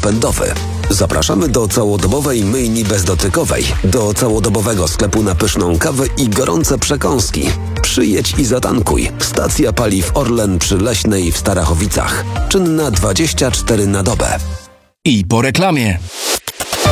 napędowy. Zapraszamy do całodobowej myjni bezdotykowej, do całodobowego sklepu na pyszną kawę i gorące przekąski. Przyjedź i zatankuj. Stacja paliw Orlen przy Leśnej w Starachowicach. Czynna 24 na dobę. I po reklamie.